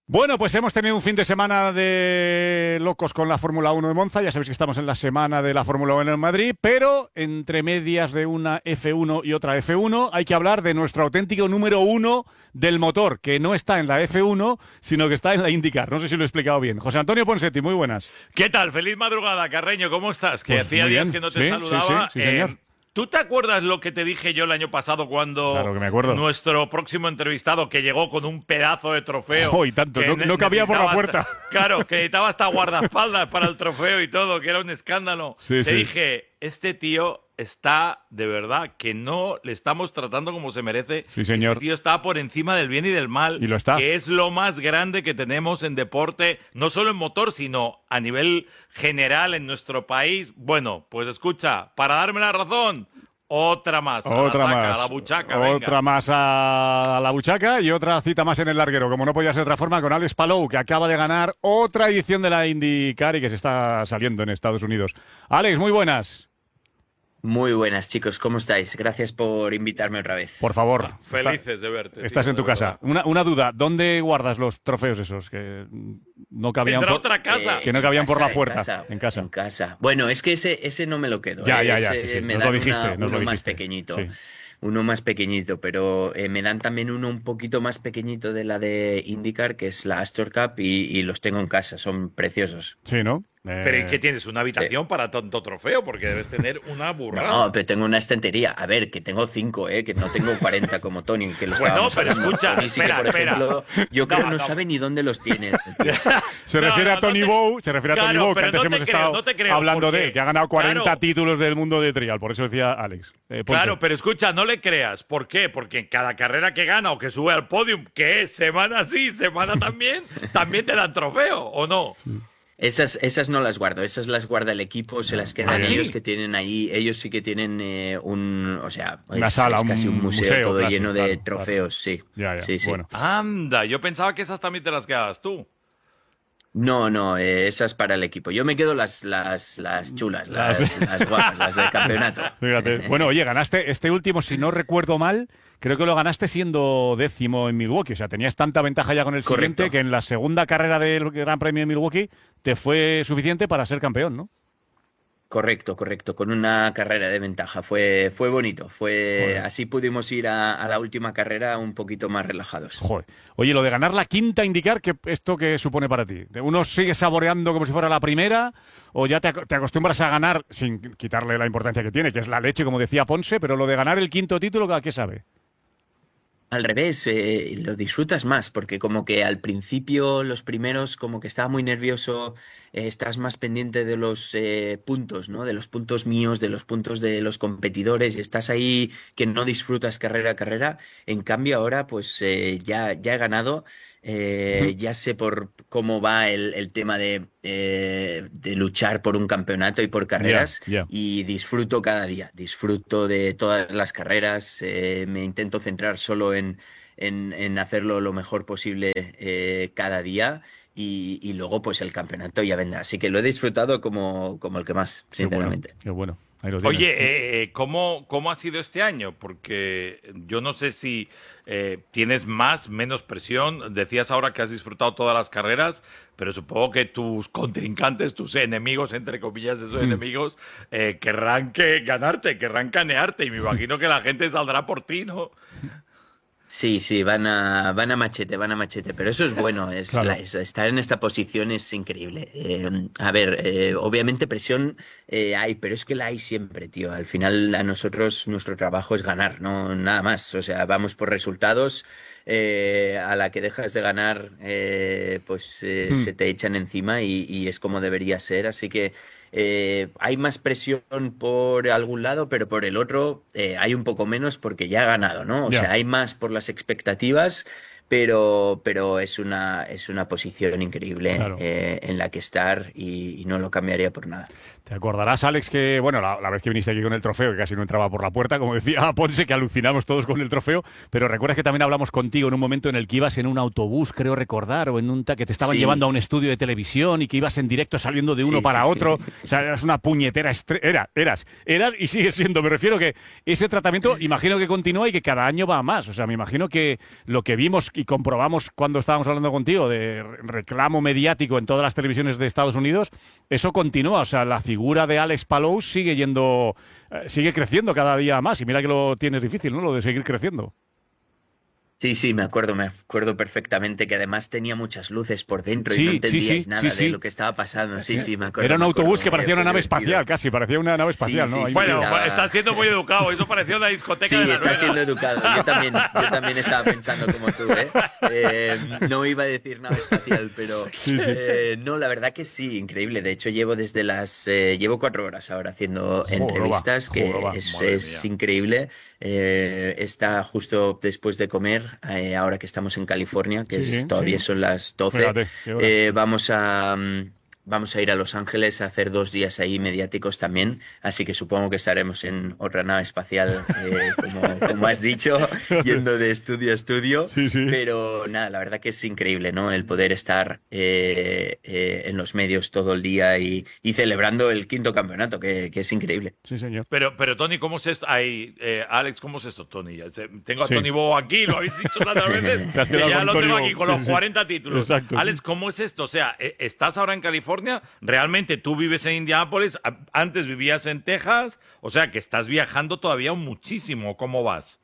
Bueno, pues hemos tenido un fin de semana de locos con la Fórmula 1 de Monza. Ya sabéis que estamos en la semana de la Fórmula 1 en Madrid, pero entre medias de una F1 y otra F1 hay que hablar de nuestro auténtico número uno del motor, que no está en la F1, sino que está en la IndyCar. No sé si lo he explicado bien. José Antonio Ponsetti, muy buenas. ¿Qué tal? Feliz madrugada, Carreño. ¿Cómo estás? Que Pues hacía muy días bien. que no te Sí, saludaba. sí, señor. ¿Tú te acuerdas lo que te dije yo el año pasado cuando Claro que me acuerdo. nuestro próximo entrevistado, que llegó con un pedazo de trofeo? Oh, y tanto, que no cabía por la necesitaba puerta. Claro, que necesitaba hasta guardaespaldas para el trofeo y todo, que era un escándalo. Sí, te sí. dije, este tío está, de verdad, que no le estamos tratando como se merece. Sí, señor. Este tío está por encima del bien y del mal. Y lo está. Que es lo más grande que tenemos en deporte, no solo en motor, sino a nivel general en nuestro país. Bueno, pues escucha, para darme la razón, otra más. Otra a la saca, más. a la buchaca, venga. Otra más a la buchaca y otra cita más en el larguero, como no podía ser de otra forma, con Alex Palou, que acaba de ganar otra edición de la IndyCar y que se está saliendo en Estados Unidos. Alex, muy buenas. Muy buenas, chicos, ¿cómo estáis? Gracias por invitarme otra vez. Por favor. Felices de verte. Estás tío, en tu de casa. verdad. Una duda, ¿dónde guardas los trofeos esos? Que no cabían Tendrá por... otra casa. Que no cabían por la En puerta. casa, En casa. En casa. Bueno, es que ese no me lo quedo. Ya, Ese sí. me Nos lo dan dijiste, nos lo uno más dijiste. pequeñito. Sí. Uno más pequeñito, pero me dan también uno un poquito más pequeñito de la de IndyCar, que es la Astor Cup, y los tengo en casa, son preciosos. Sí, ¿no? Pero ¿y qué tienes? ¿Una habitación para tanto trofeo? Porque debes tener una burrada. No, pero tengo una estantería. A ver, que tengo 5, que no tengo 40 como Tony, que lo Bueno, estábamos pero hablando. escucha, Tony sí que, espera, por espera. ejemplo, yo creo No, no no. sabe ni dónde los tiene. Se refiere a Tony no te- Bow, se refiere a Tony Claro, Bow, que pero antes no te hemos creo, estado no te creo, hablando de porque- él, que ha ganado 40 Claro. títulos del mundo de trial. Por eso decía Alex. Ponce. Claro, pero escucha, no le creas. ¿Por qué? Porque en cada carrera que gana o que sube al podium, que es semana sí, semana también, también te dan trofeo, ¿o no? Esas no las guardo, esas las guarda el equipo, se las quedan ¿Ah, sí? ellos que tienen ahí, ellos sí que tienen o sea, Una es, sala, es casi un un museo, museo todo casi, lleno de claro, trofeos, sí. Ya, Sí, sí. bueno. Anda, yo pensaba que esas también te las quedabas tú. No, esas para el equipo. Yo me quedo las chulas, las guapas, las del campeonato. Fíjate. Bueno, oye, ganaste este último, si no recuerdo mal, creo que lo ganaste siendo 10º en Milwaukee. O sea, tenías tanta ventaja ya con el siguiente Correcto. que en la segunda carrera del Gran Premio de Milwaukee te fue suficiente para ser campeón, ¿no? Correcto, con una carrera de ventaja. Fue bonito, Joder. así pudimos ir a la última carrera un poquito más relajados. Joder. Oye, lo de ganar la quinta IndyCar, ¿esto qué supone para ti? ¿Uno sigue saboreando como si fuera la primera o ya te acostumbras a ganar sin quitarle la importancia que tiene, que es la leche, como decía Ponce, pero lo de ganar el quinto título, ¿a qué sabe? Al revés, lo disfrutas más, porque como que al principio, los primeros, como que estaba muy nervioso, estás más pendiente de los puntos, ¿no? De los puntos míos, de los puntos de los competidores, y estás ahí que no disfrutas carrera a carrera. En cambio, ahora, pues ya he ganado, ya sé por cómo va el tema de luchar por un campeonato y por carreras, Ya. y disfruto cada día, disfruto de todas las carreras, me intento centrar solo en hacerlo lo mejor posible cada día y luego pues el campeonato ya vendrá. Así que lo he disfrutado como el que más, sinceramente. Qué bueno. Ahí lo tienes. Oye, ¿cómo ha sido este año? Porque yo no sé si tienes más, menos presión. Decías ahora que has disfrutado todas las carreras, pero supongo que tus contrincantes, tus enemigos, entre comillas, esos enemigos, querrán ganarte, querrán canearte. Y me imagino que la gente saldrá por ti, ¿no? Sí, van a machete, pero eso es bueno, Claro. estar en esta posición es increíble. A ver, obviamente presión hay, pero es que la hay siempre, tío. Al final a nosotros nuestro trabajo es ganar, no nada más. O sea, vamos por resultados. A la que dejas de ganar, pues se te echan encima y es como debería ser. Así que hay más presión por algún lado, pero por el otro hay un poco menos porque ya ha ganado, ¿no? O Ya. sea, hay más por las expectativas, pero es una posición increíble Claro. en la que estar y no lo cambiaría por nada. Te acordarás, Alex, que bueno, la vez que viniste aquí con el trofeo, que casi no entraba por la puerta, como decía Ponce, que alucinamos todos con el trofeo, pero recuerdas que también hablamos contigo en un momento en el que ibas en un autobús, creo recordar, o en que te estaban Sí. llevando a un estudio de televisión y que ibas en directo saliendo de uno Sí, para sí. otro. O sea, eras una puñetera eras y sigues siendo. Me refiero que ese tratamiento, imagino que continúa y que cada año va a más. O sea, me imagino que lo que vimos y comprobamos cuando estábamos hablando contigo de reclamo mediático en todas las televisiones de Estados Unidos, eso continúa. O sea, la figura de Alex Palou sigue creciendo cada día más. Y mira que lo tienes difícil, ¿no? Lo de seguir creciendo. Sí, me acuerdo perfectamente que además tenía muchas luces por dentro y no entendíais nada de lo que estaba pasando. Sí, me acuerdo. Era un autobús que parecía una nave divertido. espacial, casi, parecía una nave espacial, ¿no? Bueno, está siendo muy educado, eso parecía una discoteca de la está siendo educado. Yo también estaba pensando como tú, ¿eh? No iba a decir nave espacial, pero no, la verdad que sí, increíble. De hecho, llevo 4 horas ahora haciendo entrevistas, que es increíble. Está justo después de comer, ahora que estamos en California, que todavía son las 12. Fíjate, vamos a ir a Los Ángeles a hacer 2 días ahí mediáticos también, así que supongo que estaremos en otra nave espacial, como has dicho, yendo de estudio a estudio. Pero nada, la verdad que es increíble, ¿no? El poder estar en los medios todo el día y celebrando el 5º campeonato, que es increíble. Sí, señor. Pero Tony, ¿cómo es esto? Alex, ¿cómo es esto, Tony? Tengo a Tony Bobo aquí, lo habéis dicho tantas veces, que ya lo tengo aquí con los 40 títulos. Exacto, Alex, ¿cómo es esto? O sea, estás ahora en California, realmente tú vives en Indianápolis, antes vivías en Texas, o sea que estás viajando todavía muchísimo. ¿Cómo vas?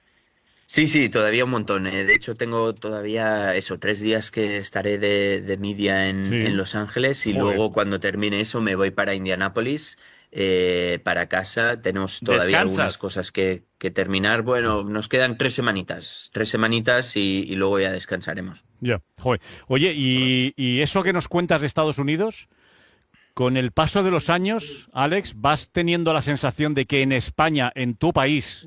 Sí, todavía un montón. De hecho, tengo todavía 3 días que estaré de media en Los Ángeles y luego cuando termine eso me voy para Indianápolis, para casa. Tenemos todavía algunas cosas que terminar. Bueno, nos quedan 3 semanitas y luego ya descansaremos. Ya, joder. Oye, y eso que nos cuentas de Estados Unidos, con el paso de los años, Alex, ¿vas teniendo la sensación de que en España, en tu país,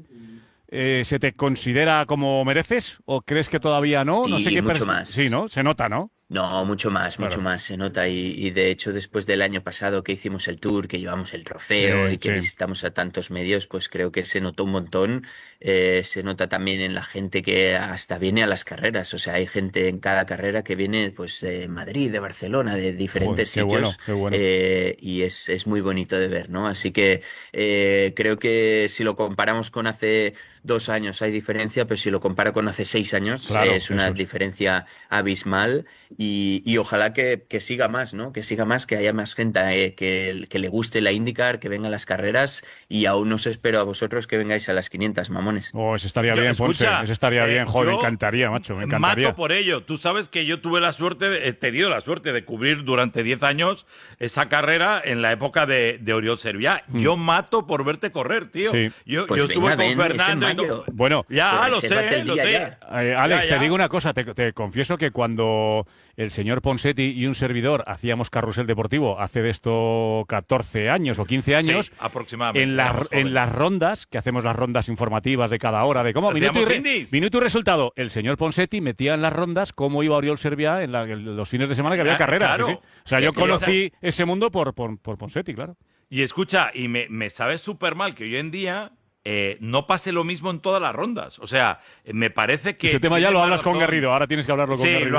se te considera como mereces? ¿O crees que todavía no? Sí, No sé qué mucho más. Sí, ¿no? Se nota, ¿no? No, mucho más se nota y de hecho después del año pasado que hicimos el tour, que llevamos el trofeo y que visitamos a tantos medios, pues creo que se notó un montón. Se nota también en la gente que hasta viene a las carreras, o sea, hay gente en cada carrera que viene pues de Madrid, de Barcelona, de diferentes sitios. Qué bueno. Y es muy bonito de ver, ¿no? Así que creo que si lo comparamos con hace 2 años hay diferencia, pero si lo comparo con hace 6 años es una diferencia abismal. Y ojalá que siga más, ¿no? Que siga más, que haya más gente que le guste la IndyCar, que venga a las carreras y aún os espero a vosotros que vengáis a las 500, mamones. Oh, eso estaría bien, Ponce. Eso estaría bien, joder, me encantaría, macho, me encantaría. Mato por ello. Tú sabes que yo he tenido la suerte de cubrir durante 10 años esa carrera en la época de Oriol Serviá. Yo mato por verte correr, tío. Sí. Yo Pues estuve venga, con Fernando y todo. Bueno, ya, lo sé. Alex, te digo una cosa, te confieso que cuando el señor Ponseti y un servidor hacíamos Carrusel Deportivo hace de esto 14 años o 15 años, aproximadamente, en las rondas, que hacemos las rondas informativas de cada hora, de cómo minuto y resultado, el señor Ponseti metía en las rondas cómo iba Oriol Serviá en los fines de semana que había carreras. Claro. Sí. O sea, yo conocí ese mundo por Ponseti, claro. Y escucha, y me sabe súper mal que hoy en día no pase lo mismo en todas las rondas. O sea, me parece que... Ese tema ya lo hablas con Garrido, ahora tienes que hablarlo con Garrido.